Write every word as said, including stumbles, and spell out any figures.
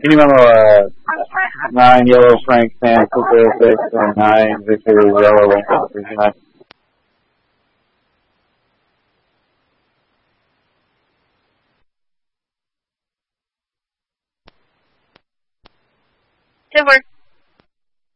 Any memo, uh, nine yellow Frank San Francisco six and nine Victor yellow Lincoln three nine. Good work.